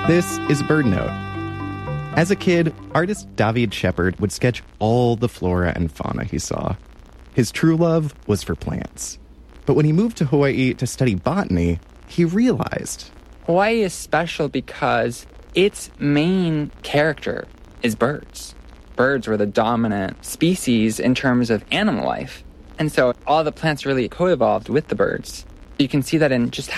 This is BirdNote. As a kid, artist David Shepard would sketch all the flora and fauna he saw. His true love was for plants. But when he moved to Hawaii to study botany, he realized Hawaii is special because its main character is birds. Birds were the dominant species in terms of animal life. And so all the plants really co-evolved with the birds. You can see that in just